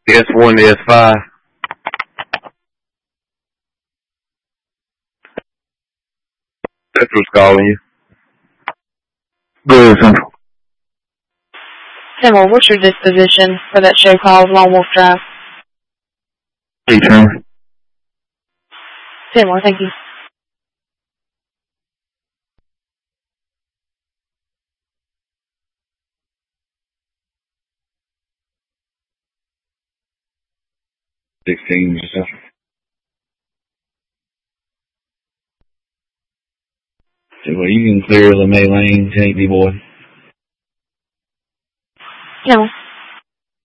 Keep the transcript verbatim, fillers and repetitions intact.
S one to S five. Central's calling you. Good, Central. Samuel, what's your disposition for that show called Lone Wolf Drive? Hey, Trimmer. Samuel, thank you. Sixteen. Well, you can clear the May lane, can't you, boy? Samuel.